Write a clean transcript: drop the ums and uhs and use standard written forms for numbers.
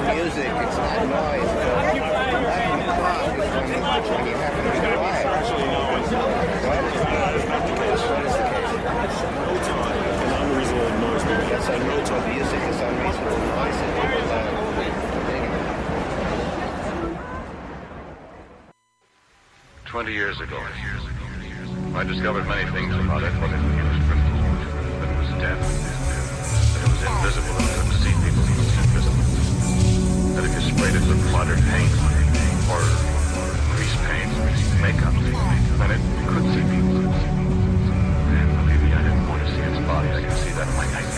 music, it's not noise. But 11 o'clock is when you have to be quiet. Actually, no, it's not. That is not the case. What is the case? Motown, an unreasonable noise movie. Yes, I know it's music is unreasonable noise. And people, 20 years ago, I discovered many things about it, but it was crystal, that it was deaf, that it was invisible and couldn't see people who was invisible, that if you sprayed it with powdered paint or grease paint, makeup, then it could see people. And believe me, I didn't want to see its body. I could see that in my night